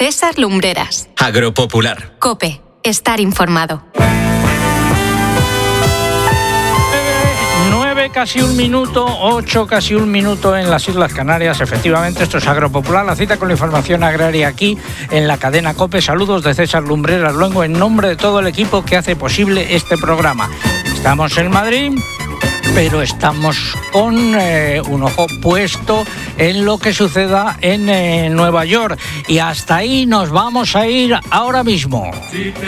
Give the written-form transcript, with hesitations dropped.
César Lumbreras. Agropopular. COPE. Estar informado. 9 casi un minuto, 8 casi un minuto en las Islas Canarias. Efectivamente, esto es Agropopular, la cita con la información agraria aquí en la cadena COPE. Saludos de César Lumbreras Luengo en nombre de todo el equipo que hace posible este programa. Estamos en Madrid, pero estamos con un ojo puesto en lo que suceda en Nueva York. Y hasta ahí nos vamos a ir ahora mismo.